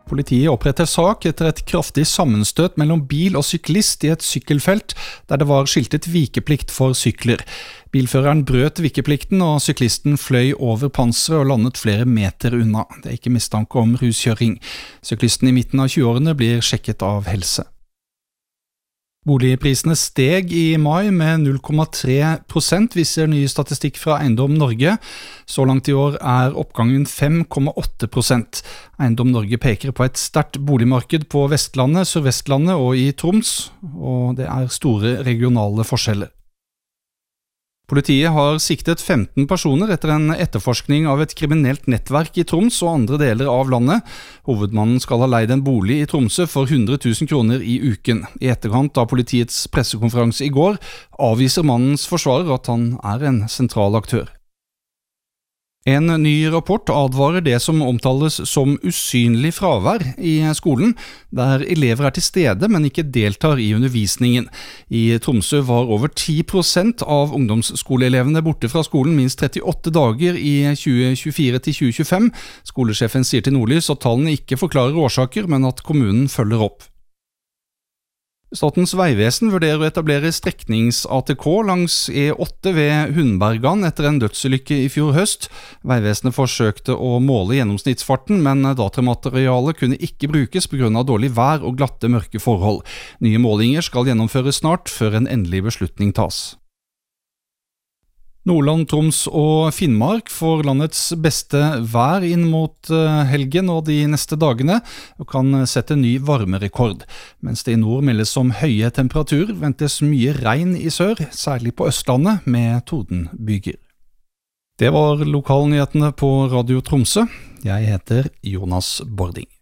Politiet oppretter sak etter et kraftig sammenstøt mellom bil og syklist i et sykkelfelt der det var skiltet vikeplikt for sykler. Bilføreren brøt vikeplikten og syklisten fløy over panseret og landet flere meter unna. Det er ikke mistanke om ruskjøring. Syklisten i midten av 20-årene blir sjekket av helse. Boligprisene steg i mai med 0,3%, viser ny statistikk fra Eiendom Norge. Så langt i år er oppgangen 5,8%. Eiendom Norge peker på et sterkt boligmarked på Vestlandet, Sørvestlandet og i Troms, og det er store regionale forskjeller. Politiet har siktet 15 personer etter en etterforskning av et kriminelt nettverk i Troms og andre deler av landet. Hovedmannen skal ha leid en bolig i Tromsø for 100 000 kroner i uken. I etterkant av politiets pressekonferanse i går avviser mannens forsvarer at han er en sentral aktør. En ny rapport advarer det som omtales som usynlig fravær i skolen, der elever er til stede, men ikke deltar i undervisningen. I Tromsø var over 10% av ungdomsskoleelevene borte fra skolen minst 38 dager i 2024 til 2025. Skolesjefen sier til Nordlys at tallene ikke forklarer årsaker, men at kommunen følger opp. Statens vegvesen vurderer å etablere streknings-ATK langs E8 ved Hundbergan etter en dødsulykke i fjor høst. Vegvesenet forsøkte å måle gjennomsnittsfarten, men datamaterialet kunne ikke brukes på grunn av dårlig vær og glatte mørke forhold. Nye målinger skal gjennomføres snart, før en endelig beslutning tas. Nordland, Troms og Finnmark får landets beste vær inn mot helgen og de neste dagene, og kan sette ny varmerekord. Mens det i nord meldes om høye temperaturer, ventes mye regn i sør, særlig på Østlandet med tordenbyger. Det var lokalnyhetene på Radio Tromsø. Jeg heter Jonas Bording.